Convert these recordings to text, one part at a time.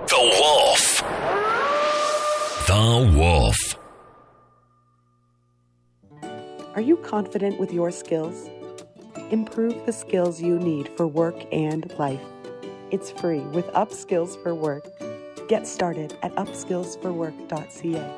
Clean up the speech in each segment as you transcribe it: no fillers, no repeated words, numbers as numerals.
The Wolf. The Wolf. Are you confident with your skills? Improve the skills you need for work and life. It's free with Upskills for Work. Get started at upskillsforwork.ca.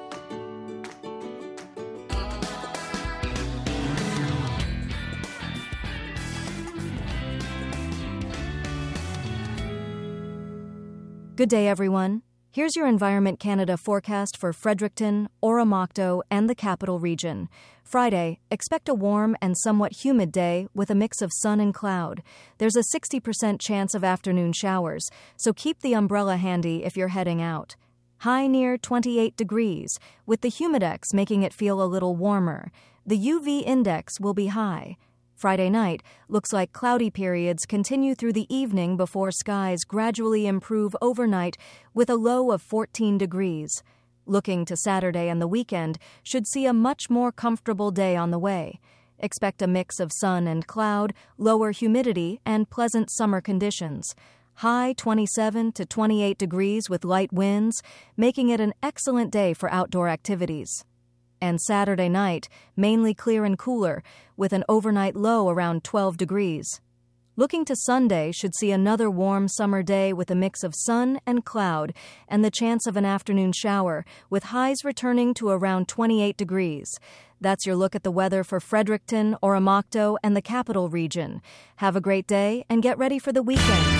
Good day, everyone. Here's your Environment Canada forecast for Fredericton, Oromocto, and the Capital Region. Friday, expect a warm and somewhat humid day with a mix of sun and cloud. There's a 60% chance of afternoon showers, so keep the umbrella handy if you're heading out. High near 28 degrees, with the humidex making it feel a little warmer. The UV index will be high. Friday night looks like cloudy periods continue through the evening before skies gradually improve overnight with a low of 14 degrees. Looking to Saturday and the weekend should see a much more comfortable day on the way. Expect a mix of sun and cloud, lower humidity, and pleasant summer conditions. High 27 to 28 degrees with light winds, making it an excellent day for outdoor activities. And Saturday night, mainly clear and cooler, with an overnight low around 12 degrees. Looking to Sunday should see another warm summer day with a mix of sun and cloud and the chance of an afternoon shower, with highs returning to around 28 degrees. That's your look at the weather for Fredericton, Oromocto, and the Capital Region. Have a great day and get ready for the weekend.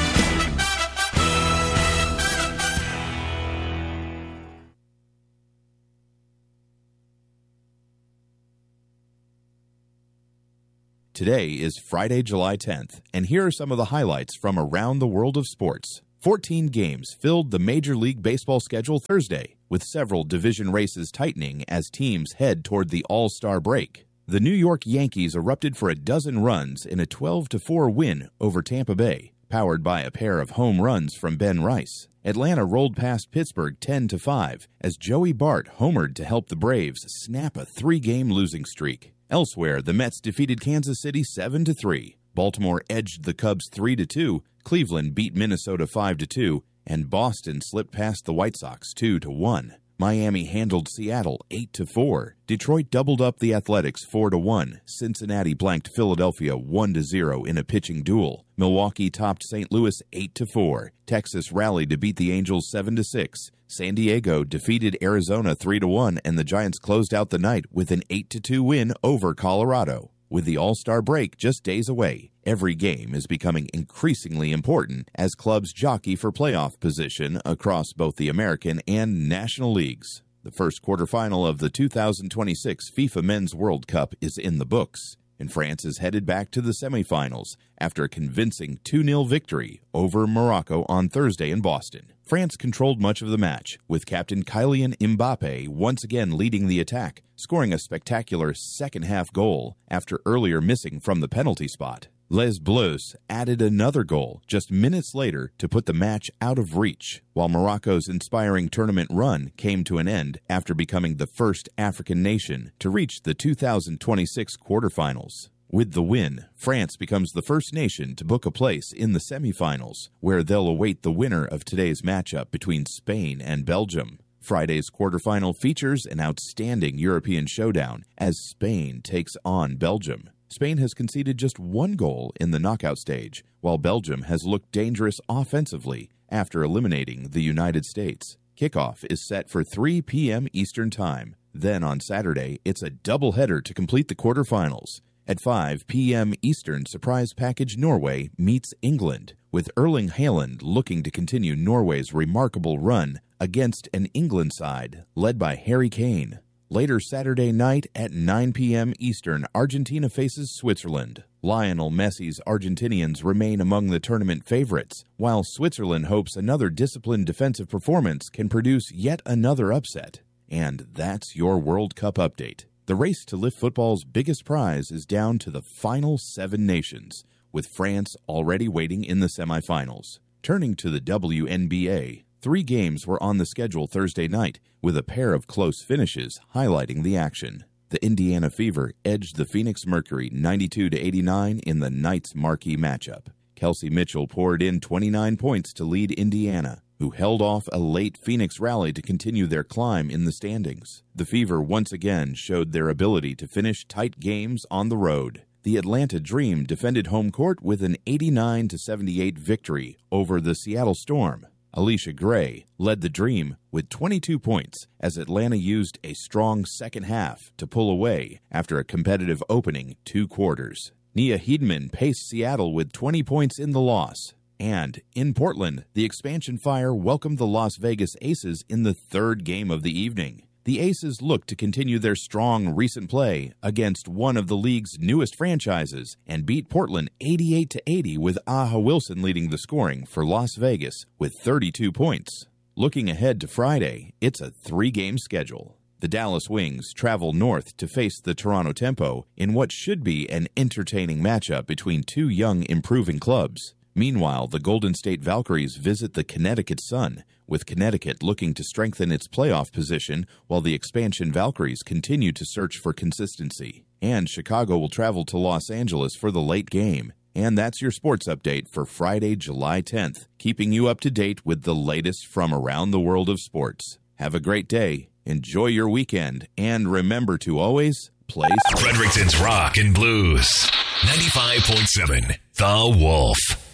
Today is Friday, July 10th, and here are some of the highlights from around the world of sports. 14 games filled the Major League Baseball schedule Thursday, with several division races tightening as teams head toward the All-Star break. The New York Yankees erupted for a dozen runs in a 12-4 win over Tampa Bay, powered by a pair of home runs from Ben Rice. Atlanta rolled past Pittsburgh 10-5 as Joey Bart homered to help the Braves snap a 3-game losing streak. Elsewhere, the Mets defeated Kansas City 7-3. Baltimore edged the Cubs 3-2. Cleveland beat Minnesota 5-2, and Boston slipped past the White Sox 2-1. Miami handled Seattle 8-4. Detroit doubled up the Athletics 4-1. Cincinnati blanked Philadelphia 1-0 in a pitching duel. Milwaukee topped St. Louis 8-4. Texas rallied to beat the Angels 7-6. San Diego defeated Arizona 3-1, and the Giants closed out the night with an 8-2 win over Colorado. With the All-Star break just days away, every game is becoming increasingly important as clubs jockey for playoff position across both the American and National Leagues. The first quarterfinal of the 2026 FIFA Men's World Cup is in the books, and France is headed back to the semifinals after a convincing 2-0 victory over Morocco on Thursday in Boston. France controlled much of the match, with captain Kylian Mbappe once again leading the attack, scoring a spectacular second-half goal after earlier missing from the penalty spot. Les Bleus added another goal just minutes later to put the match out of reach, while Morocco's inspiring tournament run came to an end after becoming the first African nation to reach the 2026 quarterfinals. With the win, France becomes the first nation to book a place in the semifinals, where they'll await the winner of today's matchup between Spain and Belgium. Friday's quarterfinal features an outstanding European showdown as Spain takes on Belgium. Spain has conceded just one goal in the knockout stage, while Belgium has looked dangerous offensively after eliminating the United States. Kickoff is set for 3 p.m. Eastern Time. Then on Saturday, it's a doubleheader to complete the quarterfinals. At 5 p.m. Eastern, surprise package Norway meets England, with Erling Haaland looking to continue Norway's remarkable run against an England side led by Harry Kane. Later Saturday night at 9 p.m. Eastern, Argentina faces Switzerland. Lionel Messi's Argentinians remain among the tournament favorites, while Switzerland hopes another disciplined defensive performance can produce yet another upset. And that's your World Cup update. The race to lift football's biggest prize is down to the final 7 nations, with France already waiting in the semifinals. Turning to the WNBA, 3 games were on the schedule Thursday night, with a pair of close finishes highlighting the action. The Indiana Fever edged the Phoenix Mercury 92-89 in the night's marquee matchup. Kelsey Mitchell poured in 29 points to lead Indiana, who held off a late Phoenix rally to continue their climb in the standings. The Fever once again showed their ability to finish tight games on the road. The Atlanta Dream defended home court with an 89-78 victory over the Seattle Storm. Alicia Gray led the Dream with 22 points as Atlanta used a strong second half to pull away after a competitive opening 2 quarters. Nia Heedman paced Seattle with 20 points in the loss. And in Portland, the Expansion Fire welcomed the Las Vegas Aces in the 3rd game of the evening. The Aces look to continue their strong recent play against one of the league's newest franchises and beat Portland 88-80 with Aja Wilson leading the scoring for Las Vegas with 32 points. Looking ahead to Friday, it's a 3-game schedule. The Dallas Wings travel north to face the Toronto Tempo in what should be an entertaining matchup between 2 young, improving clubs. Meanwhile, the Golden State Valkyries visit the Connecticut Sun, with Connecticut looking to strengthen its playoff position while the Expansion Valkyries continue to search for consistency. And Chicago will travel to Los Angeles for the late game. And that's your sports update for Friday, July 10th, keeping you up to date with the latest from around the world of sports. Have a great day, enjoy your weekend, and remember to always play sports. Fredericton's Rock and Blues, 95.7, The Wolf.